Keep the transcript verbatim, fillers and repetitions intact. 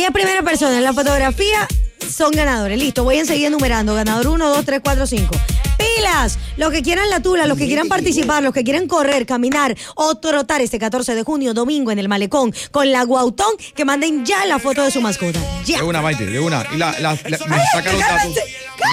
diez primeras personas en la fotografía son ganadores. Listo, voy enseguida enumerando. Ganador uno, dos, tres, cuatro, cinco. Pilas, los que quieran la tula, los que quieran participar, los que quieran correr, caminar o trotar este catorce de junio, domingo, en el malecón con la Guautón, que manden ya la foto de su mascota. Ya. De una, Maite, de una. Y la, la, la- me saca los datos.